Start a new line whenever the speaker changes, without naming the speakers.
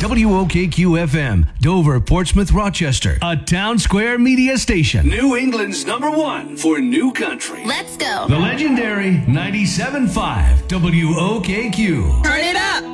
WOKQ FM, Dover, Portsmouth, Rochester, a Town Square media station. New England's #1 for new country.
Let's go.
The legendary 97.5 WOKQ.
Turn it up.